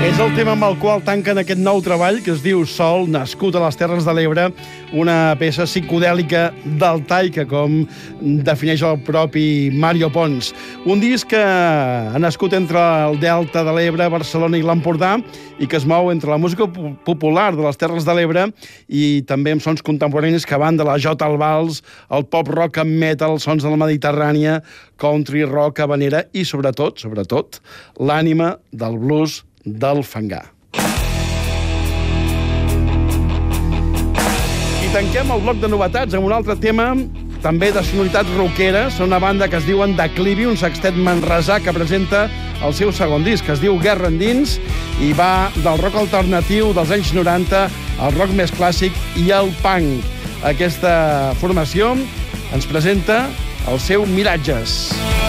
És el tema amb el qual tanquen aquest nou treball que es diu Sol, nascut a les Terres de l'Ebre, una peça psicodèlica del tall que, com defineix el propi Mario Pons. Un disc que ha nascut entre el Delta de l'Ebre, Barcelona i l'Empordà i que es mou entre la música popular de les Terres de l'Ebre i també amb sons contemporanis que van de la jota al vals, el pop-rock amb metal, sons de la Mediterrània, country, rock, habanera i, sobretot, l'ànima del blues del fangar. I tanquem el bloc de novetats amb un altre tema, també de sonoritat rockera. Són una banda que es diuen Declivi, un sextet manresà que presenta el seu segon disc, que es diu Guerra Endins, i va del rock alternatiu dels anys 90 al rock més clàssic i al punk. Aquesta formació ens presenta el seu Miratges.